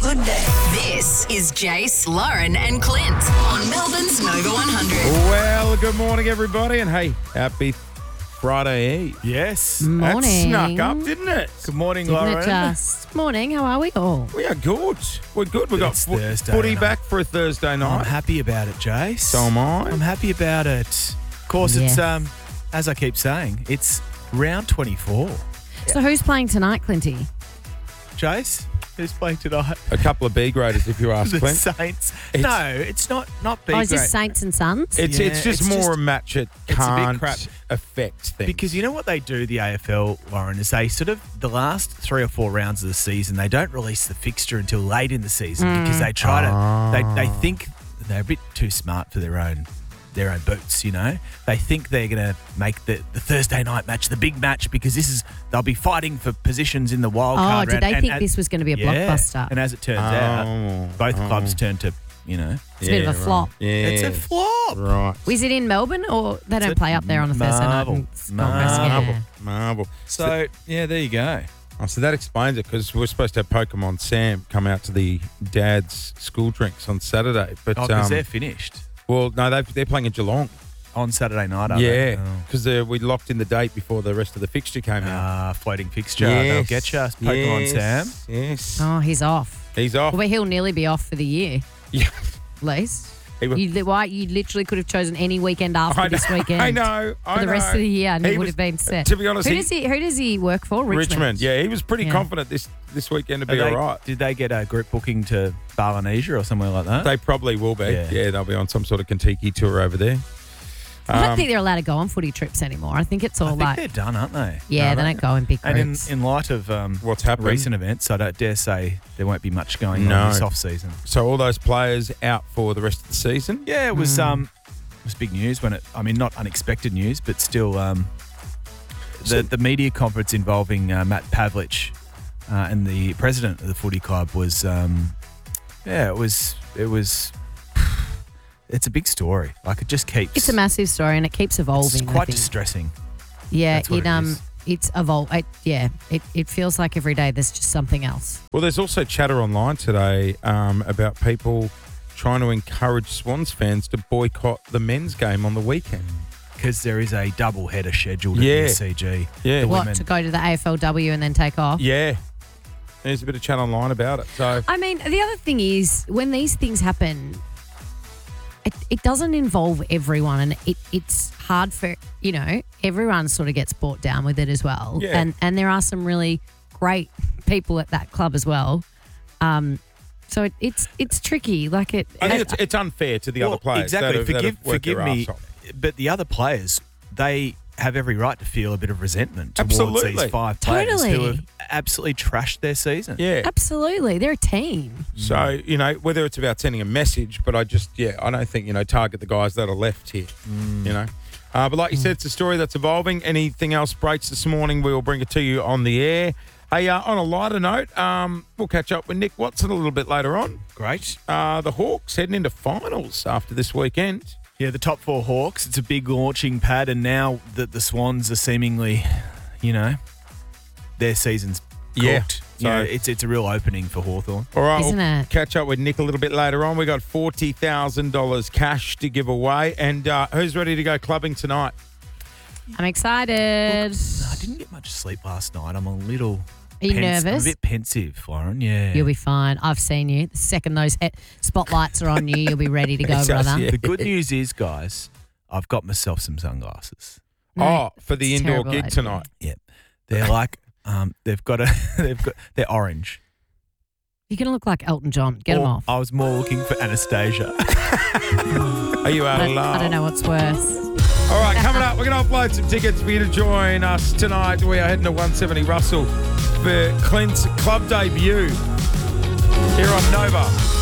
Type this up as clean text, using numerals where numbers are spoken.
good day. This is Jace, Lauren and Clint on Melbourne's Nova 100. Well, good morning, everybody, and hey, happy Friday Eve. Yes. That Morning. snuck up, didn't it? Good morning, Didn't Lauren. it just? Morning, how are we all? We are good. We're good. We got It's Thursday footy night. back for a Thursday I'm night. happy about it, Jace. So am I. I'm happy about it. Of course, Yes. it's as I keep saying, it's round 24. So who's playing tonight, Clinty? Jace, who's playing tonight? A couple of B graders, if you ask The Clint. Saints. It's- No, it's not B Oh, is this grade. Saints and Sons? It's Yeah, just it's more just- a match that it's a bit can't crap. affect things. Because you know what they do, the AFL, Lauren, is they sort of, the last 3 or 4 rounds of the season, they don't release the fixture until late in the season because they try to, they think they're a bit too smart for their own boots, you know. They think they're going to make the Thursday night match the big match because they'll be fighting for positions in the wild Oh, card did round. they think this was going to be a blockbuster? And as it turns out, both clubs turned to, you know, It's a bit of a flop. Yeah, it's a flop. Right. Was it in Melbourne or they don't a play up there on a Thursday night? marvel. And it's not rest- Marvel. yeah. Marvel. So, yeah, there you go. Oh, so that explains it because we're supposed to have Pokemon Sam come out to the dad's school drinks on Saturday. But Because they're finished well, no, they're playing in Geelong. on Saturday night, are they? Yeah, because we locked in the date before the rest of the fixture came out. Floating fixture. They'll get you. Pokemon Sam. Yes. Oh, he's off. He's off. Well, he'll nearly be off for the year, Yeah. at least. He wa- You literally could have chosen any weekend after this weekend. I know. For the rest of the year, and He it would was- have been set. To be honest, Who does he work for? Richmond. Yeah, he was pretty Yeah. confident this weekend to be all right. Did they get a group booking to Balinese or somewhere like that? They probably will be. Yeah. Yeah, they'll be on some sort of Kentucky tour over there. I don't think they're allowed to go on footy trips anymore. I think it's all I think like, they're done, aren't they? yeah, they don't go in big And groups. in light of What's happened? recent events, I don't dare say there won't be much going No. on this off season. So all those players out for the rest of the season. Yeah, it was big news when not unexpected news, but still the media conference involving Matt Pavlich and the president of the footy club was it's a big story. Like it just keeps It's a massive story, and it keeps evolving. it's I quite think. distressing. Yeah, That's what it is. it's evolved. It feels like every day there's just something else. Well, there's also chatter online today about people trying to encourage Swans fans to boycott the men's game on the weekend. Because there is a double header scheduled Yeah. at the SCG. Yeah. The What, women. to go to the AFLW and then take off? Yeah. There's a bit of chat online about it. So I mean, the other thing is when these things happen, it doesn't involve everyone, and it's hard for, everyone sort of gets brought down with it as well. Yeah. And there are some really great people at that club as well. So it's tricky. Like I think it's unfair to the other players. Exactly. that have worked Forgive their me, arse off. but the other players, they have every right to feel a bit of resentment towards Absolutely. these 5 players who Totally. have absolutely trashed their season. Yeah. Absolutely. They're a team. So, whether it's about sending a message, but I don't think, target the guys that are left here, But like you said, it's a story that's evolving. Anything else breaks this morning, we will bring it to you on the air. Hey, on a lighter note, we'll catch up with Nick Watson a little bit later on. Great. The Hawks heading into finals after this weekend. Yeah, the top 4 Hawks, it's a big launching pad, and now that the Swans are seemingly, their season's Yeah. cooked. So- It's a real opening for Hawthorn. All right, Isn't we'll it? catch up with Nick a little bit later on. We got $40,000 cash to give away. And who's ready to go clubbing tonight? I'm excited. I didn't get much sleep last night. I'm a little... Are you I'm nervous? a bit pensive, Lauren. Yeah. You'll be fine. I've seen you. The second those spotlights are on you, you'll be ready to go, It's us, brother. yeah. The good news is, guys, I've got myself some sunglasses. Oh, for the it's a indoor terrible gig idea. tonight. Yep. They're like, they're orange. You're going to look like Elton John. Get them Or off. I was more looking for Anastasia. Are you out of love? I don't know what's worse. All right, coming up, we're going to upload some tickets for you to join us tonight. We are heading to 170 Russell for Clint's club debut here on Nova.